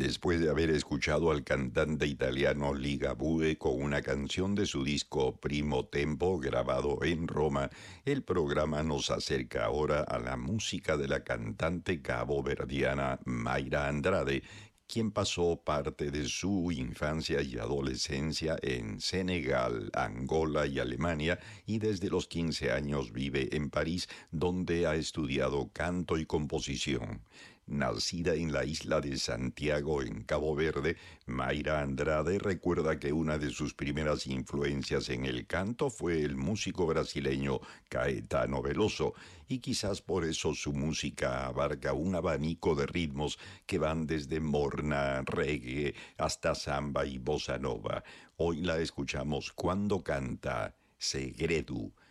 Después de haber escuchado al cantante italiano Ligabue con una canción de su disco Primo Tempo grabado en Roma, el programa nos acerca ahora a la música de la cantante caboverdiana Mayra Andrade, quien pasó parte de su infancia y adolescencia en Senegal, Angola y Alemania, y desde los 15 años vive en París, donde ha estudiado canto y composición. Nacida en la isla de Santiago, en Cabo Verde, Mayra Andrade recuerda que una de sus primeras influencias en el canto fue el músico brasileño Caetano Veloso, y quizás por eso su música abarca un abanico de ritmos que van desde morna, reggae, hasta samba y bossa nova. Hoy la escuchamos cuando canta Segredo,